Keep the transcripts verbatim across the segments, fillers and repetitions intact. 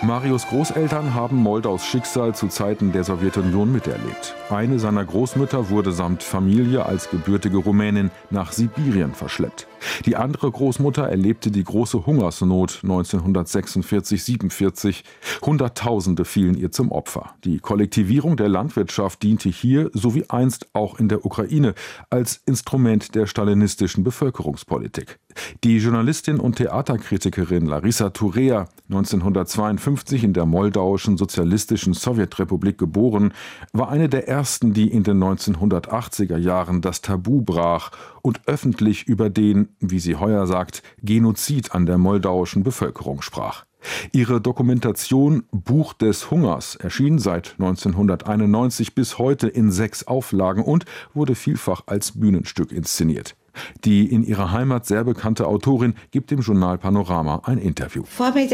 Marius Großeltern haben Moldaus Schicksal zu Zeiten der Sowjetunion miterlebt. Eine seiner Großmütter wurde samt Familie als gebürtige Rumänin nach Sibirien verschleppt. Die andere Großmutter erlebte die große Hungersnot neunzehnhundertsechsundvierzig siebenundvierzig. Hunderttausende fielen ihr zum Opfer. Die Kollektivierung der Landwirtschaft diente hier, so wie einst auch in der Ukraine, als Instrument der stalinistischen Bevölkerungspolitik. Die Journalistin und Theaterkritikerin Larisa Turea, neunzehnhundertzweiundfünfzig in der moldauischen sozialistischen Sowjetrepublik geboren, war eine der ersten, die in den neunzehnhundertachtziger Jahren das Tabu brach und öffentlich über den, wie sie heuer sagt, Genozid an der moldauischen Bevölkerung sprach. Ihre Dokumentation Buch des Hungers erschien seit neunzehnhunderteinundneunzig bis heute in sechs Auflagen und wurde vielfach als Bühnenstück inszeniert. Die in ihrer Heimat sehr bekannte Autorin gibt dem Journal Panorama ein Interview.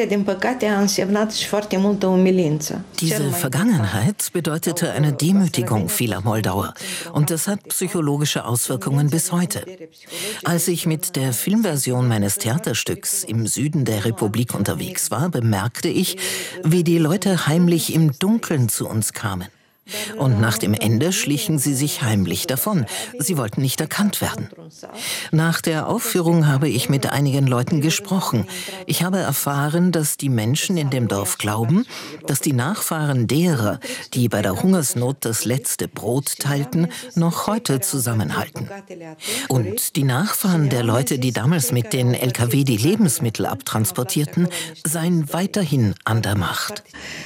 Diese Vergangenheit bedeutete eine Demütigung vieler Moldauer und das hat psychologische Auswirkungen bis heute. Als ich mit der Filmversion meines Theaterstücks im Süden der Republik unterwegs war, bemerkte ich, wie die Leute heimlich im Dunkeln zu uns kamen. Und nach dem Ende schlichen sie sich heimlich davon. Sie wollten nicht erkannt werden. Nach der Aufführung habe ich mit einigen Leuten gesprochen. Ich habe erfahren, dass die Menschen in dem Dorf glauben, dass die Nachfahren derer, die bei der Hungersnot das letzte Brot teilten, noch heute zusammenhalten. Und die Nachfahren der Leute, die damals mit den L K W die Lebensmittel abtransportierten, seien weiterhin an der Macht.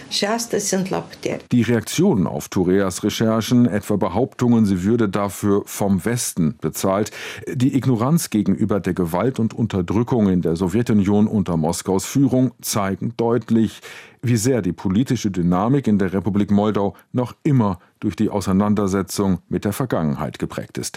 Die Reaktionen auf Tureas Recherchen, etwa Behauptungen, sie würde dafür vom Westen bezahlt, die Ignoranz gegenüber der Gewalt und Unterdrückung in der Sowjetunion unter Moskaus Führung zeigen deutlich, wie sehr die politische Dynamik in der Republik Moldau noch immer durch die Auseinandersetzung mit der Vergangenheit geprägt ist.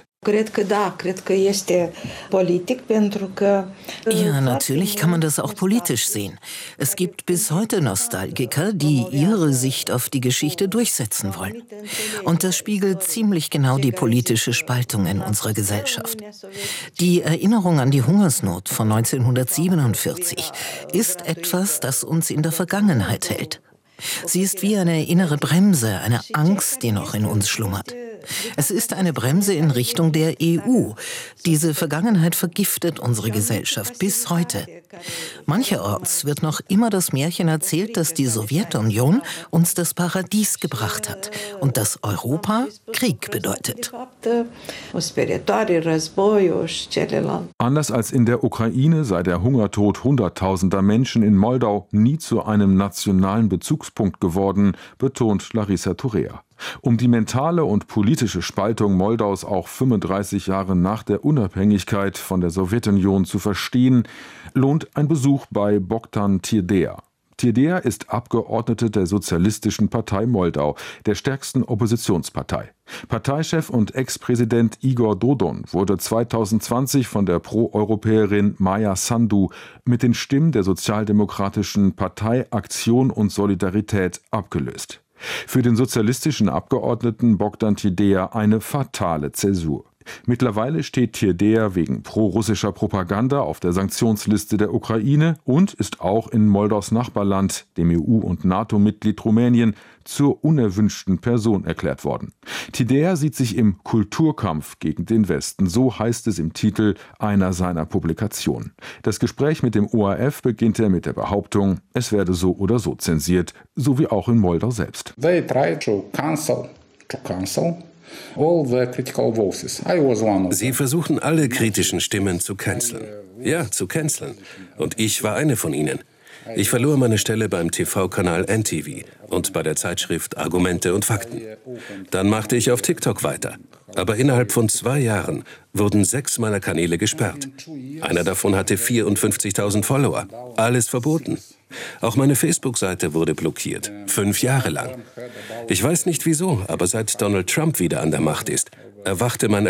Ja, natürlich kann man das auch politisch sehen. Es gibt bis heute Nostalgiker, die ihre Sicht auf die Geschichte durchsetzen wollen. Und das spiegelt ziemlich genau die politische Spaltung in unserer Gesellschaft. Die Erinnerung an die Hungersnot von neunzehnhundertsiebenundvierzig ist etwas, das uns in der Vergangenheit hält. Sie ist wie eine innere Bremse, eine Angst, die noch in uns schlummert. Es ist eine Bremse in Richtung der E U. Diese Vergangenheit vergiftet unsere Gesellschaft bis heute. Mancherorts wird noch immer das Märchen erzählt, dass die Sowjetunion uns das Paradies gebracht hat und dass Europa Krieg bedeutet. Anders als in der Ukraine sei der Hungertod hunderttausender Menschen in Moldau nie zu einem nationalen Bezugspunkt geworden, betont Larisa Turea. Um die mentale und politische Spaltung Moldaus auch fünfunddreißig Jahre nach der Unabhängigkeit von der Sowjetunion zu verstehen, lohnt ein Besuch bei Bogdan Tirdea. Tirdea ist Abgeordnete der Sozialistischen Partei Moldau, der stärksten Oppositionspartei. Parteichef und Ex-Präsident Igor Dodon wurde zweitausendzwanzig von der Pro-Europäerin Maia Sandu mit den Stimmen der Sozialdemokratischen Partei Aktion und Solidarität abgelöst. Für den sozialistischen Abgeordneten Bogdan Tirdea eine fatale Zäsur. Mittlerweile steht Tirdea wegen pro-russischer Propaganda auf der Sanktionsliste der Ukraine und ist auch in Moldaus Nachbarland, dem E U- und NATO-Mitglied Rumänien, zur unerwünschten Person erklärt worden. Tirdea sieht sich im Kulturkampf gegen den Westen, so heißt es im Titel einer seiner Publikationen. Das Gespräch mit dem O R F beginnt er mit der Behauptung, es werde so oder so zensiert, so wie auch in Moldau selbst. They try to cancel, to cancel. Sie versuchen, alle kritischen Stimmen zu canceln. Ja, zu canceln. Und ich war eine von ihnen. Ich verlor meine Stelle beim T V-Kanal N T V und bei der Zeitschrift Argumente und Fakten. Dann machte ich auf TikTok weiter. Aber innerhalb von zwei Jahren wurden sechs meiner Kanäle gesperrt. Einer davon hatte vierundfünfzigtausend Follower. Alles verboten. Auch meine Facebook-Seite wurde blockiert. Fünf Jahre lang. Ich weiß nicht wieso, aber seit Donald Trump wieder an der Macht ist, erwachte mein